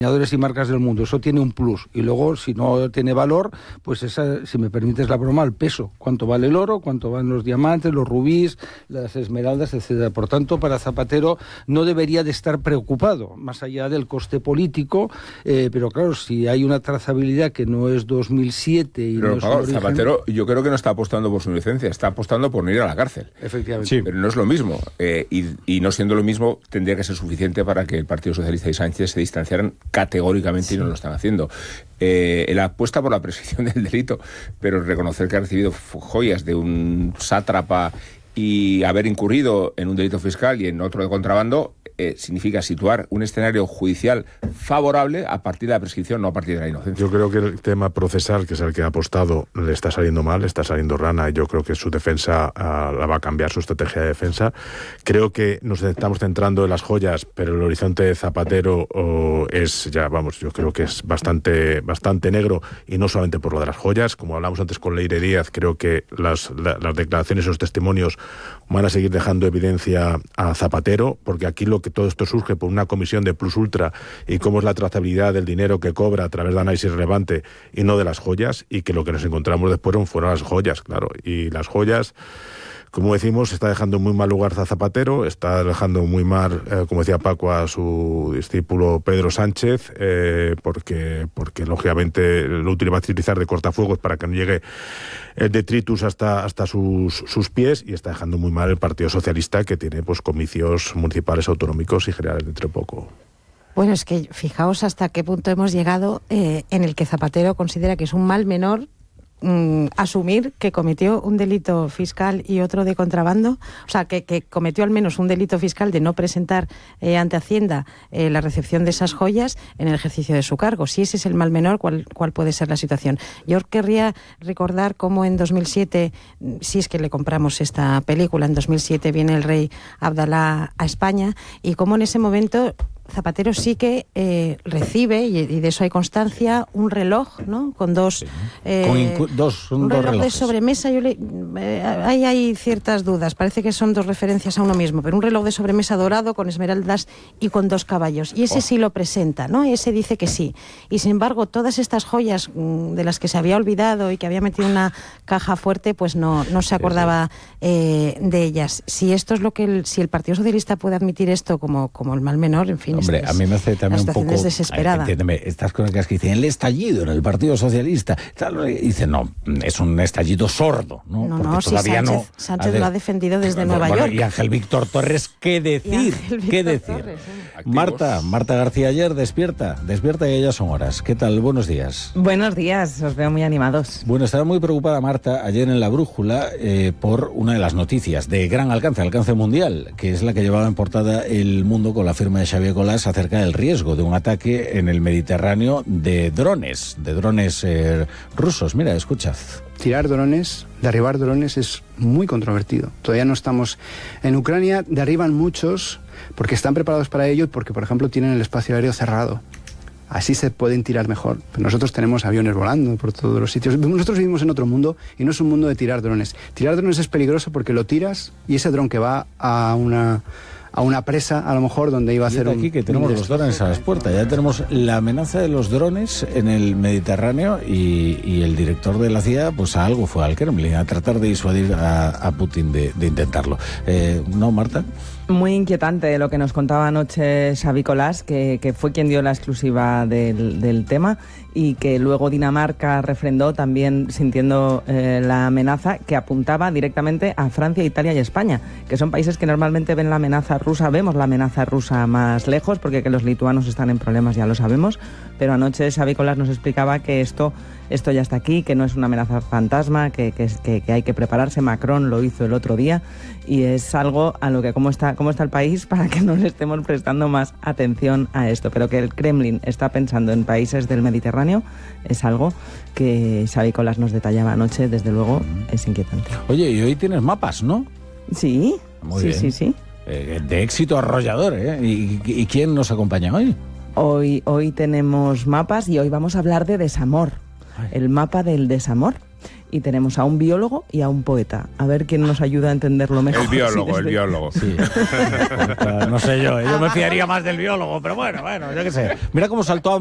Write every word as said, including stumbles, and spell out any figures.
y marcas del mundo, eso tiene un plus, y luego si no tiene valor, pues esa, si me permites la broma, el peso, cuánto vale el oro, cuánto van los diamantes, los rubíes, las esmeraldas, etcétera. Por tanto, para Zapatero no debería de estar preocupado, más allá del coste político, eh, pero claro, si hay una trazabilidad que no es dos mil siete y pero, no es Pablo, origen... Zapatero yo creo que no está apostando por su inocencia, está apostando por no ir a la cárcel. Efectivamente. Sí. Pero no es lo mismo, eh, y, y no siendo lo mismo, tendría que ser suficiente para que el Partido Socialista y Sánchez se distanciaran categóricamente, sí. Y no lo están haciendo. Eh, él apuesta por la prescripción del delito, pero reconocer que ha recibido joyas de un sátrapa y haber incurrido en un delito fiscal y en otro de contrabando eh, significa situar un escenario judicial favorable a partir de la prescripción, no a partir de la inocencia. Yo creo que el tema procesal, que es el que ha apostado, le está saliendo mal, le está saliendo rana, y yo creo que su defensa uh, la va a cambiar, su estrategia de defensa. Creo que nos estamos centrando en las joyas, pero el horizonte de Zapatero oh, es ya, vamos, yo creo que es bastante, bastante negro, y no solamente por lo de las joyas. Como hablamos antes con Leire Díaz, creo que las, la, las declaraciones y los testimonios van a seguir dejando evidencia a Zapatero, porque aquí lo que todo esto surge por una comisión de plus ultra y cómo es la trazabilidad del dinero que cobra a través de análisis relevante y no de las joyas, y que lo que nos encontramos después fueron las joyas, claro, y las joyas, como decimos, está dejando muy mal lugar a Zapatero, está dejando muy mal, eh, como decía Paco, a su discípulo Pedro Sánchez, eh, porque, porque lógicamente lo va a utilizar de cortafuegos para que no llegue el detritus hasta, hasta sus, sus pies, y está dejando muy mal el Partido Socialista, que tiene pues comicios municipales, autonómicos y generales dentro de poco. Bueno, es que fijaos hasta qué punto hemos llegado eh, en el que Zapatero considera que es un mal menor Mm, asumir que cometió un delito fiscal y otro de contrabando, o sea, que, que cometió al menos un delito fiscal de no presentar eh, ante Hacienda eh, la recepción de esas joyas en el ejercicio de su cargo. Si ese es el mal menor, ¿cuál, cuál puede ser la situación? Yo querría recordar cómo en dos mil siete, si es que le compramos esta película, en dos mil siete viene el rey Abdalá a España, y cómo en ese momento Zapatero sí que eh, recibe, y, y de eso hay constancia, un reloj, ¿no? Con dos... Sí. Eh, Con incu- dos son un dos reloj relojes. de sobremesa. Yo le, eh, ahí hay ciertas dudas. Parece que son dos referencias a uno mismo, pero un reloj de sobremesa dorado con esmeraldas y con dos caballos. Y ese oh. sí lo presenta, ¿no? Ese dice que sí. Y sin embargo, todas estas joyas mmm, de las que se había olvidado y que había metido en una caja fuerte, pues no, no se acordaba eh, de ellas. Si esto es lo que el, si el Partido Socialista puede admitir esto como, como el mal menor, en fin... Hombre, es, a mí me hace también un poco... Es desesperada. Entiéndeme, estas crónicas que dicen el estallido en el Partido Socialista, tal, y dicen, no, es un estallido sordo, ¿no? No, Porque no, sí, todavía Sánchez, no... Sánchez de, lo ha defendido desde bueno, Nueva bueno, York. Y Ángel Víctor Torres, ¿qué decir? ¿Qué decir? Torres, ¿eh? Marta, Marta García Ayer, despierta, despierta, que ya son horas. ¿Qué tal? Buenos días. Buenos días, os veo muy animados. Bueno, estaba muy preocupada Marta ayer en La Brújula eh, por una de las noticias de gran alcance, alcance mundial, que es la que llevaba en portada El Mundo con la firma de Xavier Colás acerca del riesgo de un ataque en el Mediterráneo de drones, de drones eh, rusos. Mira, escuchad. Tirar drones, derribar drones es muy controvertido. Todavía no estamos... En Ucrania derriban muchos porque están preparados para ello y porque, por ejemplo, tienen el espacio aéreo cerrado. Así se pueden tirar mejor. Pero nosotros tenemos aviones volando por todos los sitios. Nosotros vivimos en otro mundo y no es un mundo de tirar drones. Tirar drones es peligroso porque lo tiras y ese dron que va a una... a una presa, a lo mejor, donde iba a hacer un... aquí que tenemos los drones a las puertas. Ya tenemos la amenaza de los drones en el Mediterráneo y, y el director de la C I A, pues a algo fue al Kremlin, a tratar de disuadir a, a Putin de, de intentarlo. Eh, ¿No, Marta? Muy inquietante lo que nos contaba anoche Xavier Colás, que, que fue quien dio la exclusiva del, del tema, y que luego Dinamarca refrendó también sintiendo eh, la amenaza que apuntaba directamente a Francia, Italia y España, que son países que normalmente ven la amenaza rusa, vemos la amenaza rusa más lejos, porque que los lituanos están en problemas ya lo sabemos, pero anoche Xavier Colás nos explicaba que esto, esto ya está aquí, que no es una amenaza fantasma, que, que, que, que hay que prepararse. Macron lo hizo el otro día y es algo a lo que cómo está, cómo está el país para que no le estemos prestando más atención a esto, pero que el Kremlin está pensando en países del Mediterráneo es algo que Xavier Colás nos detallaba anoche, desde luego es inquietante. Oye, y hoy tienes mapas, ¿no? Sí, Muy sí, bien. sí, sí. Eh, de éxito arrollador, ¿eh? ¿Y, y quién nos acompaña hoy? Hoy, hoy tenemos mapas y hoy vamos a hablar de desamor, Ay. el mapa del desamor. y tenemos a un biólogo y a un poeta. A ver quién nos ayuda a entenderlo mejor. El biólogo, Sí, el desde- biólogo. Sí. No sé yo, yo me fiaría más del biólogo, pero bueno, bueno, yo qué sé. Mira cómo saltó a